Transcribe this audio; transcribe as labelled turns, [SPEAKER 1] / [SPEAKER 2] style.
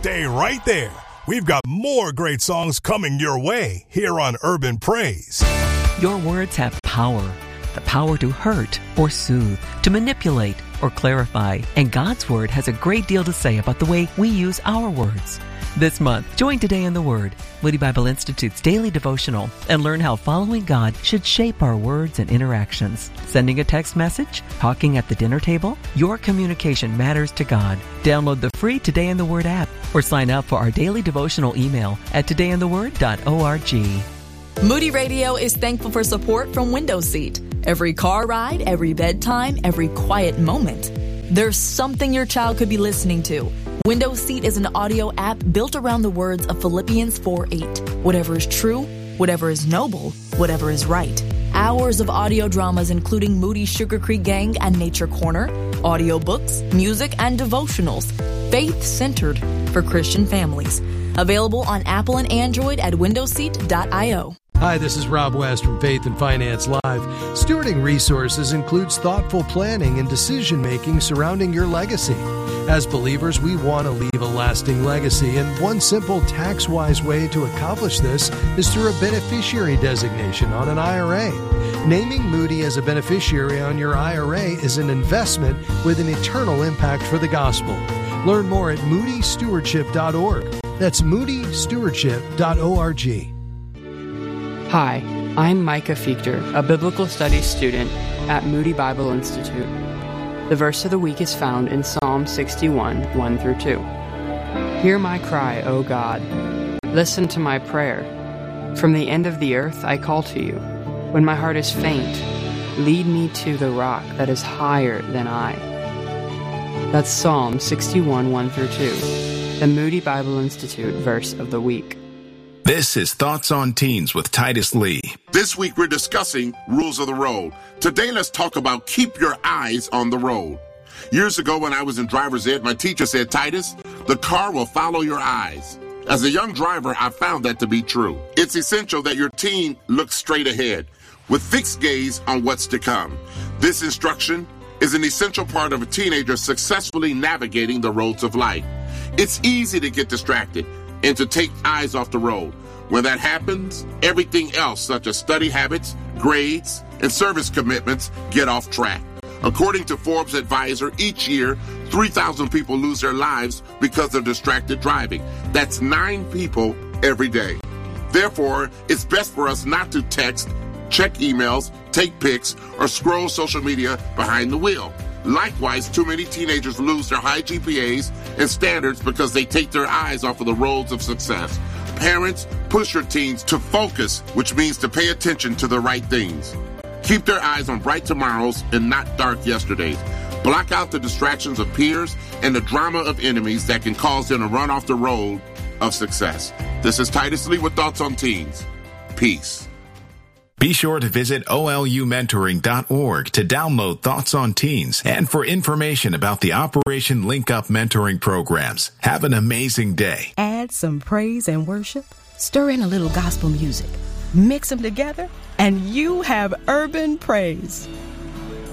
[SPEAKER 1] Stay right there. We've got more great songs coming your way here on Urban Praise.
[SPEAKER 2] Your words have power. The power to hurt or soothe, to manipulate or clarify. And God's Word has a great deal to say about the way we use our words. This month, join Today in the Word, Moody Bible Institute's daily devotional, and learn how following God should shape our words and interactions. Sending a text message? Talking at the dinner table? Your communication matters to God. Download the free Today in the Word app or sign up for our daily devotional email at todayintheword.org.
[SPEAKER 3] Moody Radio is thankful for support from Window Seat. Every car ride, every bedtime, every quiet moment. There's something your child could be listening to. Window Seat is an audio app built around the words of Philippians 4:8. Whatever is true, whatever is noble, whatever is right. Hours of audio dramas including Moody's Sugar Creek Gang and Nature Corner, audiobooks, music, and devotionals. Faith-centered for Christian families. Available on Apple and Android at windowseat.io.
[SPEAKER 4] Hi, this is Rob West from Faith and Finance Live. Stewarding resources includes thoughtful planning and decision-making surrounding your legacy. As believers, we want to leave a lasting legacy, and one simple tax-wise way to accomplish this is through a beneficiary designation on an IRA. Naming Moody as a beneficiary on your IRA is an investment with an eternal impact for the gospel. Learn more at moodystewardship.org. That's moodystewardship.org.
[SPEAKER 5] Hi, I'm Micah Fichter, a biblical studies student at Moody Bible Institute. The verse of the week is found in Psalm 61, 1 through 2. Hear my cry, O God. Listen to my prayer. From the end of the earth I call to you. When my heart is faint, lead me to the rock that is higher than I. That's Psalm 61, 1 through 2, the Moody Bible Institute verse of the week.
[SPEAKER 6] This is Thoughts on Teens with Titus Lee.
[SPEAKER 7] This week we're discussing rules of the road. Today let's talk about keep your eyes on the road. Years ago when I was in driver's ed, my teacher said, Titus, the car will follow your eyes. As a young driver, I found that to be true. It's essential that your teen looks straight ahead with fixed gaze on what's to come. This instruction is an essential part of a teenager successfully navigating the roads of life. It's easy to get distracted and to take eyes off the road. When that happens, everything else, such as study habits, grades, and service commitments, get off track. According to Forbes Advisor, each year, 3,000 people lose their lives because of distracted driving. That's 9 people every day. Therefore, it's best for us not to text, check emails, take pics, or scroll social media behind the wheel. Likewise, too many teenagers lose their high GPAs and standards because they take their eyes off of the roads of success. Parents, push your teens to focus, which means to pay attention to the right things. Keep their eyes on bright tomorrows and not dark yesterdays. Block out the distractions of peers and the drama of enemies that can cause them to run off the road of success. This is Titus Lee with Thoughts on Teens. Peace.
[SPEAKER 6] Be sure to visit olumentoring.org to download Thoughts on Teens and for information about the Operation Link Up mentoring programs. Have an amazing day.
[SPEAKER 8] Add some praise and worship, stir in a little gospel music, mix them together, and you have Urban Praise.